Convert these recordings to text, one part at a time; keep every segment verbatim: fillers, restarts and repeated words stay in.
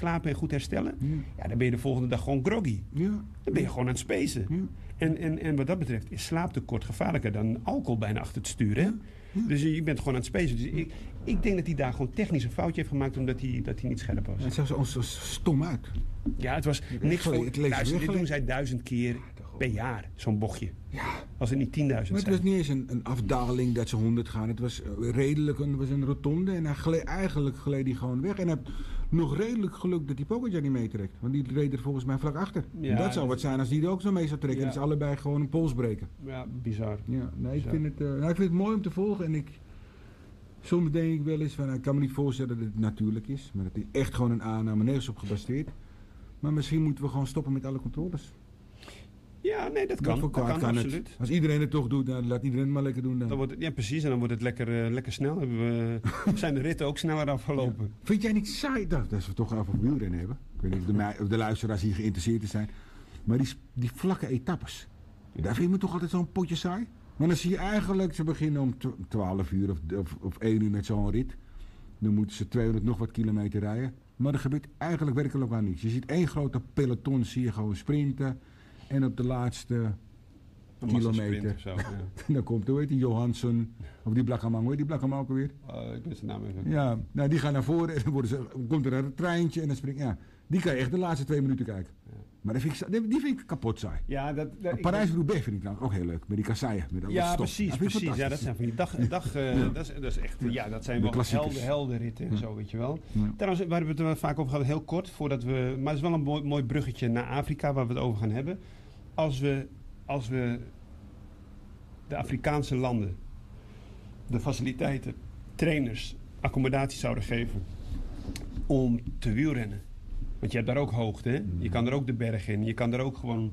slapen en goed herstellen. Ja. Ja, dan ben je de volgende dag gewoon groggy. Ja. Dan ben je gewoon aan het spacen. Ja. En, en, en wat dat betreft is slaaptekort gevaarlijker dan alcohol bijna achter het sturen. Hè? Ja. Ja. Dus je bent gewoon aan het spacen. Dus ik, ik denk dat hij daar gewoon technisch een foutje heeft gemaakt omdat hij, dat hij niet scherp was. Het zag er ons zo stom uit. Ja, het was heb niks echt voor... gele- het lees Luister, dit weggelezen. doen zij duizend keer per jaar, zo'n bochtje. Ja. Als het niet tienduizend Maar het zijn. was niet eens een, een afdaling dat ze honderd gaan. Het was eh, redelijk, een, het was een rotonde. En hij gleed, eigenlijk gleed hij gewoon weg. En hij heeft nog redelijk geluk dat die Pogacar niet meetrekt. Want die reed er volgens mij vlak achter. Ja, En dat zou dat- wat zijn als die er ook zo mee zou trekken. Ja. En ze allebei gewoon een pols breken. Ja, bizar. Ja, nee, ik, Zo. vind het, eh, nou, ik vind het mooi om te volgen. En ik, soms denk ik wel eens van, nou, ik kan me niet voorstellen dat het natuurlijk is. Maar het is echt gewoon een aanname, nergens op gebaseerd. Maar misschien moeten we gewoon stoppen met alle controles. Ja, nee, dat kan. Wat voor Dat kwaad kan, kan absoluut. het? Als iedereen het toch doet, dan laat iedereen het maar lekker doen. Dan. Dan wordt het, ja, precies. En dan wordt het lekker, uh, lekker snel. Hebben we, zijn de ritten ook sneller afgelopen. Ja. Vind jij niet saai dat, dat we het toch over wielrennen hebben? Ik weet niet of de, mij- of de luisteraars hier geïnteresseerd in zijn. Maar die, die vlakke etappes. Ja. Daar vind je me toch altijd zo'n potje saai? Maar dan zie je eigenlijk, ze beginnen om tw- twaalf uur of, of, of één uur met zo'n rit. Dan moeten ze tweehonderd nog wat kilometer rijden. Maar er gebeurt eigenlijk werkelijk aan niets. Je ziet één grote peloton, zie je gewoon sprinten. En op de laatste Een massasprint kilometer. of zo. Ja. Dan komt, hoe heet die, Johansson. Of die Blakkamang, hoe heet die Blakkamang ook alweer? Uh, ik ben zijn naam even. Ja, nou die gaan naar voren en dan worden ze, komt er een treintje en dan springt. Ja, die kan je echt de laatste twee minuten kijken. Ja. Maar dat vind ik, die die vind ik kapot saai. Ja, dat, dat, ik- Parijs-Roubaix vind ik namelijk ook heel leuk, met die kasseien. Met al dat Ja, stof. precies, Dat vind ik precies. Ja, dat fantastisch. zijn van die dag, dag uh, Ja. dat, is, dat is echt, ja, dat zijn De wel klassiekers. helder, helder ritten en Ja. zo, weet je wel. Ja. Trouwens, waar hebben we het er vaak over gehad, heel kort, voordat we, maar het is wel een mooi, mooi bruggetje naar Afrika, waar we het over gaan hebben. Als we, als we de Afrikaanse landen, de faciliteiten, trainers, accommodatie zouden geven om te wielrennen. Want je hebt daar ook hoogte, hè? Je kan er ook de berg in, je kan er ook gewoon,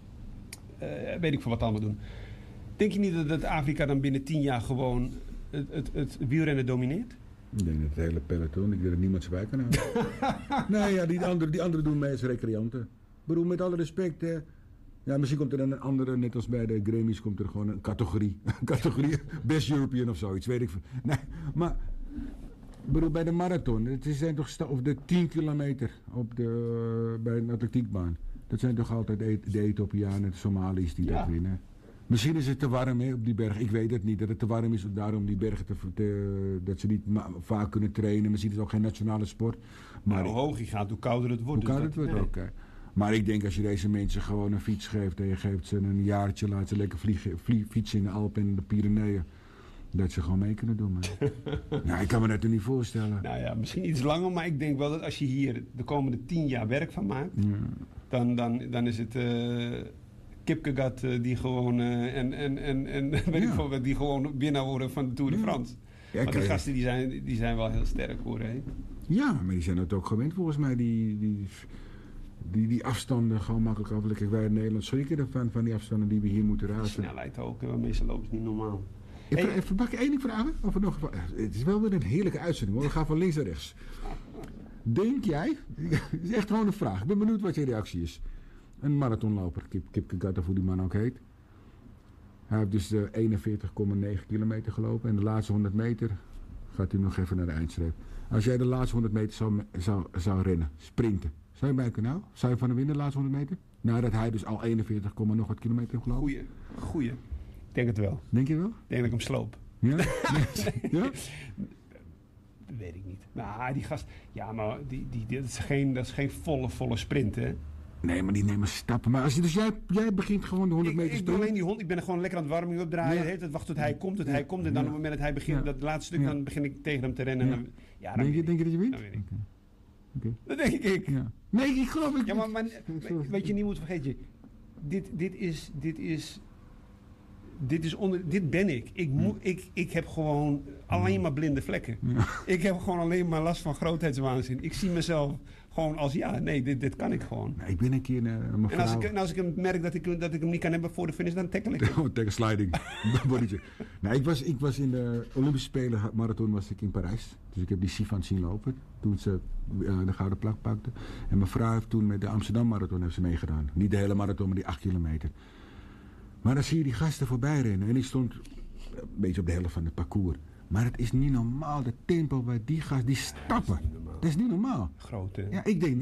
uh, weet ik veel wat allemaal doen. Denk je niet dat, dat Afrika dan binnen tien jaar gewoon het, het, het wielrennen domineert? Ik denk dat het hele peloton, ik denk dat niemand zijn bij kan houden. Nee, ja, die anderen die andere doen mee als recreanten. Ik bedoel, met alle respect, hè. Ja, misschien komt er dan een andere, net als bij de Grammys, komt er gewoon een categorie. Een categorie Best European of zoiets, weet ik veel. Nee, maar, ik bedoel, bij de marathon, het zijn toch, sta- of de tien kilometer op de, bij een atletiekbaan. Dat zijn toch altijd de, de Ethiopianen, de Somaliërs die Ja. dat winnen. Misschien is het te warm hè, op die berg. Ik weet het niet, dat het te warm is daarom die bergen te, te, dat ze niet ma- vaak kunnen trainen. Misschien is het ook geen nationale sport. Maar Maar hoe hoog je gaat, hoe kouder het wordt. hoe kan dus het dat- worden? nee. Oké. Maar ik denk als je deze mensen gewoon een fiets geeft en je geeft ze een jaartje, laat ze lekker vliegen, vlie, fietsen in de Alpen en de Pyreneeën, dat ze gewoon mee kunnen doen. Maar. Nou, ik kan me dat er niet voorstellen. Nou ja, misschien iets langer, maar ik denk wel dat als je hier de komende tien jaar werk van maakt, Ja. dan, dan, dan is het uh, Kipkegat uh, die gewoon uh, en, en, en, en weet ik Ja. veel wat, die gewoon winnaar worden van de Tour de Ja. France. Ja, Want die kijk, gasten die zijn, die zijn wel heel sterk hoor. Hè? ja, maar die zijn het ook gewend volgens mij, die, die, die, die afstanden gewoon makkelijk afleggen. Wij in Nederland schrikken ervan, van die afstanden die we hier moeten De razen. snelheid ook, hè, waarmee ze lopen is niet normaal. Ik Hey. vra- even, mag ik één ding vragen? Of er nog, het is wel weer een heerlijke uitzending hoor. We gaan van links naar rechts. Denk jij, het is echt gewoon een vraag. Ik ben benieuwd wat je reactie is. Een marathonloper, Kip, Kip Kegata, hoe die man ook heet. Hij heeft dus de eenenveertig komma negen kilometer gelopen. En de laatste honderd meter gaat hij nog even naar de eindstreep. Als jij de laatste honderd meter zou, zou, zou rennen, sprinten. Zou je bij kunnen nou? Zou je van hem winnen de laatste honderd meter? Nadat hij dus al eenenveertig, nog wat kilometer heeft gelopen. Goeie, goeie. Ik denk het wel. Denk je wel? Ik denk dat ik hem sloop. Ja? Ja? Dat weet ik niet. Nou, die gast... Ja, maar die, die, die, dat, is geen, dat is geen volle, volle sprint, hè? Nee, maar die nemen stappen. Maar als je, dus jij, jij begint gewoon de honderd Ik, meter ik doe sprint. alleen die hond. Ik ben er gewoon lekker aan het warming opdraaien. Ja. De hele tijd wacht tot hij komt, tot Ja. hij komt. En dan Ja. op het moment dat hij begint, Ja. dat laatste stuk, Ja. dan begin ik tegen hem te rennen. Ja. En dan, ja, dan Denk je, weet denk ik. je dat je wint? Dan weet ik. Oké. Oké. Dat denk ik. Ja. Nee, ik geloof ik. Ja, maar, maar Sorry. wat je niet moet vergeten. Dit, dit is... Dit is Dit, is onder, dit ben ik. Ik, moet, ik. ik heb gewoon alleen maar blinde vlekken. Ja. Ik heb gewoon alleen maar last van grootheidswaanzin. Ik zie mezelf gewoon als, ja, nee, dit, dit kan ik gewoon. Nou, ik ben een keer naar mijn En als vrouw. ik, en als ik hem merk dat ik, dat ik hem niet kan hebben voor de finish, dan tackle ik hem. Oh, tegen sliding. Bodytje. Nou, ik was, ik was in de Olympische Spelen marathon was ik in Parijs. Dus ik heb die Sifan zien lopen. Toen ze uh, de gouden plak pakte. En mijn vrouw heeft toen met de Amsterdam marathon heeft ze meegedaan. Niet de hele marathon, maar die acht kilometer. Maar dan zie je die gasten voorbij rennen. En ik stond een beetje op de helft van het parcours. Maar het is niet normaal, de tempo bij die gasten, die stappen. Dat is niet normaal. Grote. Ja, ik denk